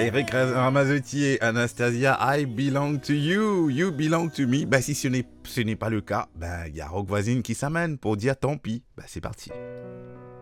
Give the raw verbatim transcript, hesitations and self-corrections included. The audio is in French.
Eric Ramazzotti et Anastasia, I belong to you, you belong to me. Bah si ce n'est, ce n'est pas le cas, bah il y a Rock Voisine qui s'amène pour dire tant pis. Bah c'est parti.